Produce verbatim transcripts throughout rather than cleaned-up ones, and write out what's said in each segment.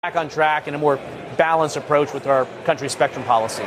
back on track and a more balanced approach with our country's spectrum policy.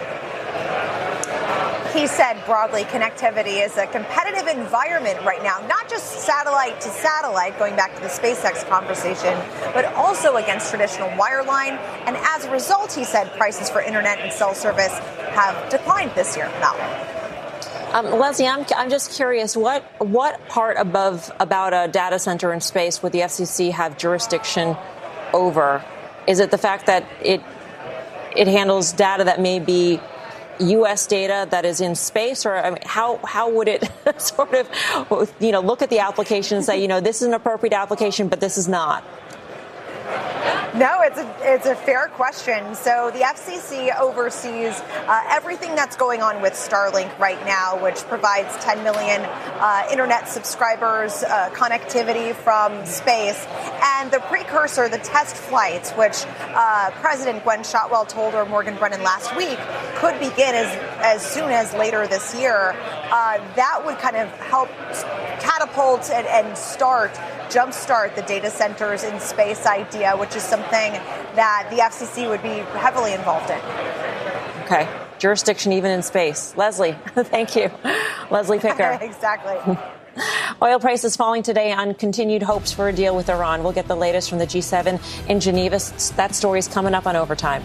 He said broadly connectivity is a competitive environment right now, not just satellite to satellite, going back to the SpaceX conversation, but also against traditional wireline. And as a result, he said prices for internet and cell service have declined this year. Malcolm. Um, Leslie, I'm, I'm just curious, what what part above about a data center in space would the F C C have jurisdiction over? Is it the fact that it it handles data that may be U S data that is in space, or I mean, how how would it sort of, you know, look at the application and say, you know, this is an appropriate application, but this is not? No, it's a, it's a fair question. So the F C C oversees uh, everything that's going on with Starlink right now, which provides ten million uh, internet subscribers, uh, connectivity from space. And the precursor, the test flights, which uh, President Gwen Shotwell told her Morgan Brennan last week, could begin as, as soon as later this year. Uh, that would kind of help catapult and, and start jumpstart the data centers in space idea, which is something that the F C C would be heavily involved in. Okay. Jurisdiction even in space. Leslie, thank you. Leslie Picker. Exactly. Oil prices falling today on continued hopes for a deal with Iran. We'll get the latest from the G seven in Geneva. That story is coming up on Overtime.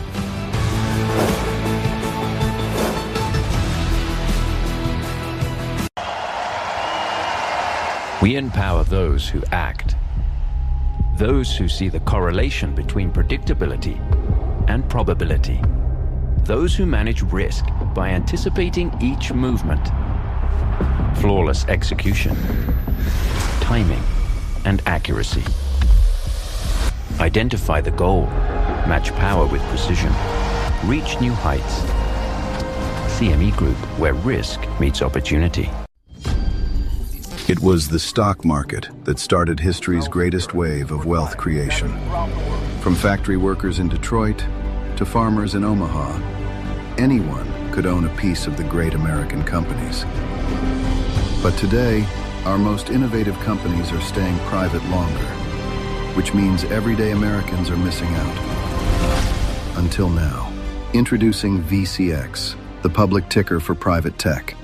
We empower those who act, those who see the correlation between predictability and probability, those who manage risk by anticipating each movement, flawless execution, timing, and accuracy. Identify the goal, match power with precision, reach new heights. C M E Group, where risk meets opportunity. It was the stock market that started history's greatest wave of wealth creation. From factory workers in Detroit to farmers in Omaha, anyone could own a piece of the great American companies. But today, our most innovative companies are staying private longer, which means everyday Americans are missing out. Until now. Introducing V C X, the public ticker for private tech.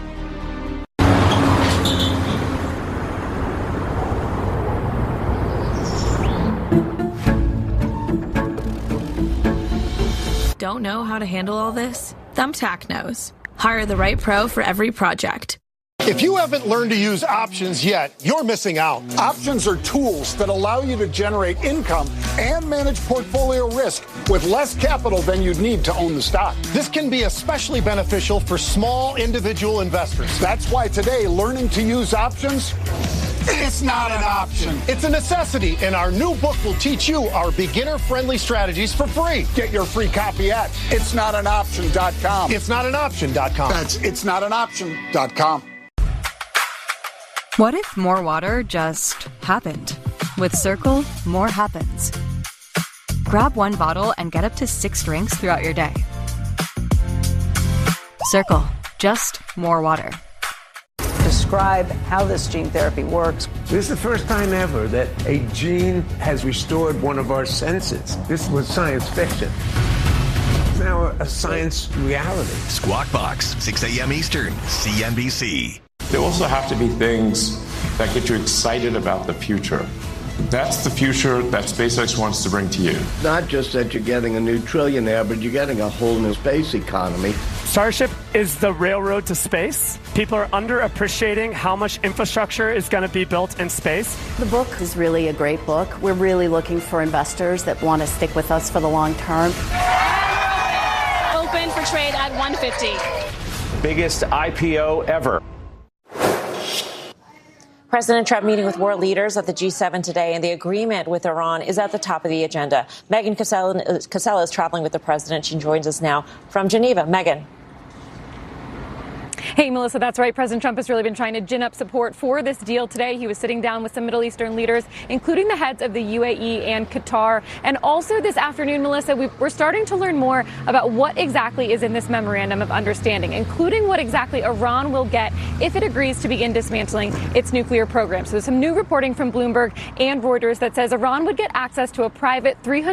Don't know how to handle all this? Thumbtack knows. Hire the right pro for every project. If you haven't learned to use options yet, you're missing out. Options are tools that allow you to generate income and manage portfolio risk with less capital than you'd need to own the stock. This can be especially beneficial for small individual investors. That's why today, learning to use options, it's not an option. It's a necessity, and our new book will teach you our beginner-friendly strategies for free. Get your free copy at it's not an option dot com. it's not an option dot com. That's it's not an option dot com. What if more water just happened? With Circle, more happens. Grab one bottle and get up to six drinks throughout your day. Circle, just more water. Describe how this gene therapy works. This is the first time ever that a gene has restored one of our senses. This was science fiction. It's now a science reality. Squawk Box, six a.m. Eastern, C N B C. There also have to be things that get you excited about the future. That's the future that SpaceX wants to bring to you. Not just that you're getting a new trillionaire, but you're getting a whole new space economy. Starship is the railroad to space. People are underappreciating how much infrastructure is going to be built in space. The book is really a great book. We're really looking for investors that want to stick with us for the long term. Open for trade at one fifty. Biggest I P O ever. President Trump meeting with world leaders at the G seven today, and the agreement with Iran is at the top of the agenda. Megan Casella is traveling with the president. She joins us now from Geneva. Megan. Hey, Melissa, that's right. President Trump has really been trying to gin up support for this deal today. He was sitting down with some Middle Eastern leaders, including the heads of the U A E and Qatar. And also this afternoon, Melissa, we're starting to learn more about what exactly is in this memorandum of understanding, including what exactly Iran will get if it agrees to begin dismantling its nuclear program. So there's some new reporting from Bloomberg and Reuters that says Iran would get access to a private three hundred